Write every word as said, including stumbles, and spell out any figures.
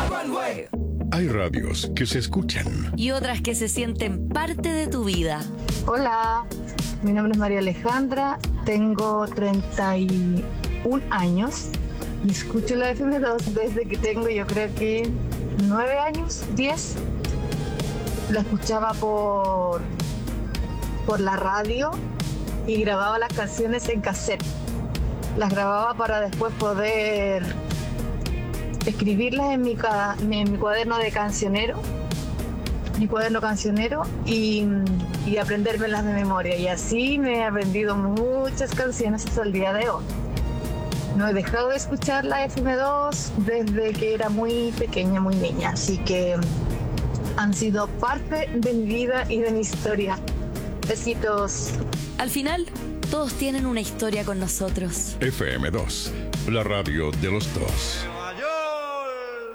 Hay radios que se escuchan y otras que se sienten parte de tu vida. Hola, mi nombre es María Alejandra, tengo treinta y un años y escucho la F M dos desde que tengo, yo creo que nueve años, diez. La escuchaba por, por la radio y grababa las canciones en cassette. Las grababa para después poder escribirlas en mi, en mi cuaderno de cancionero, mi cuaderno cancionero y, y aprendérmelas de memoria. Y así me he aprendido muchas canciones hasta el día de hoy. No he dejado de escuchar la F M dos desde que era muy pequeña, muy niña. Así que han sido parte de mi vida y de mi historia. Besitos. Al final, todos tienen una historia con nosotros. F M dos, la radio de los dos.